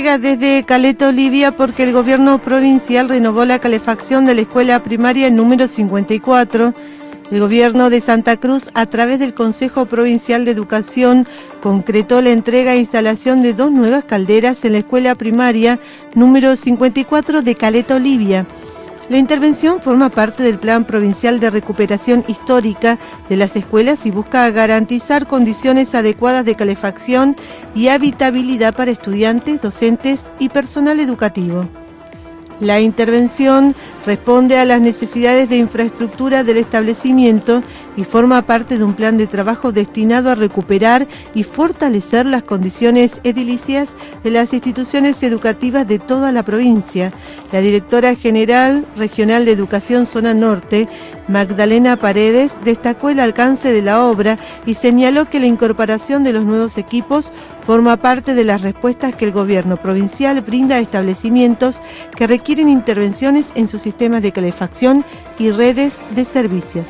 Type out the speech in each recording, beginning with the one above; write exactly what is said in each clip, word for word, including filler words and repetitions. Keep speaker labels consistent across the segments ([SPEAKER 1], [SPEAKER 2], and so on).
[SPEAKER 1] Desde Caleta Olivia, porque el gobierno provincial renovó la calefacción de la escuela primaria número cincuenta y cuatro. El gobierno de Santa Cruz, a través del Consejo Provincial de Educación, concretó la entrega e instalación de dos nuevas calderas en la escuela primaria número cincuenta y cuatro de Caleta Olivia. La intervención forma parte del Plan Provincial de Recuperación Histórica de las escuelas y busca garantizar condiciones adecuadas de calefacción y habitabilidad para estudiantes, docentes y personal educativo. La intervención responde a las necesidades de infraestructura del establecimiento y forma parte de un plan de trabajo destinado a recuperar y fortalecer las condiciones edilicias de las instituciones educativas de toda la provincia. La directora general regional de Educación Zona Norte, Magdalena Paredes, destacó el alcance de la obra y señaló que la incorporación de los nuevos equipos forma parte de las respuestas que el gobierno provincial brinda a establecimientos que requieren intervenciones en sus sistemas de calefacción y redes de servicios.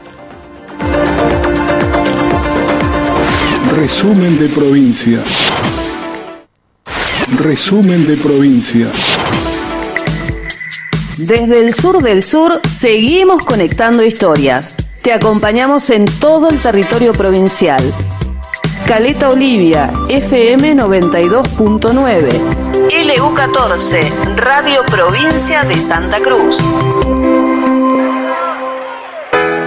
[SPEAKER 2] Resumen de provincia. Resumen de provincia.
[SPEAKER 3] Desde el sur del sur seguimos conectando historias. Te acompañamos en todo el territorio provincial. Caleta Olivia, F M noventa y dos punto nueve. L U catorce, Radio Provincia de Santa Cruz.